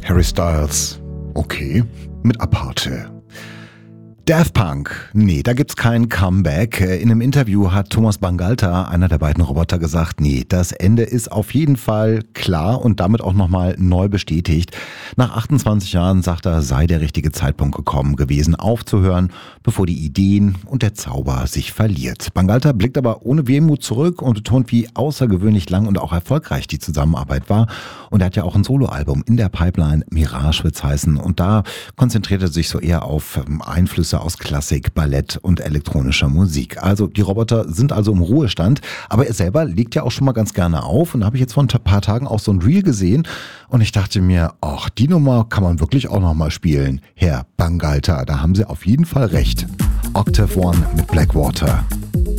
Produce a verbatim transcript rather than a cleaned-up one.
Harry Styles. Okay. Mit Aparte. Daft Punk. Nee, da gibt's kein Comeback. In einem Interview hat Thomas Bangalter, einer der beiden Roboter, gesagt, nee, das Ende ist auf jeden Fall klar und damit auch nochmal neu bestätigt. Nach achtundzwanzig Jahren, sagt er, sei der richtige Zeitpunkt gekommen gewesen, aufzuhören, bevor die Ideen und der Zauber sich verliert. Bangalter blickt aber ohne Wehmut zurück und betont, wie außergewöhnlich lang und auch erfolgreich die Zusammenarbeit war. Und er hat ja auch ein Soloalbum in der Pipeline, Mirage wird's heißen. Und da konzentriert er sich so eher auf Einflüsse aus Klassik, Ballett und elektronischer Musik. Also die Roboter sind also im Ruhestand, aber er selber legt ja auch schon mal ganz gerne auf und da habe ich jetzt vor ein paar Tagen auch so ein Reel gesehen und ich dachte mir, ach, die Nummer kann man wirklich auch noch mal spielen. Herr Bangalter, da haben Sie auf jeden Fall recht. Octave One mit Blackwater.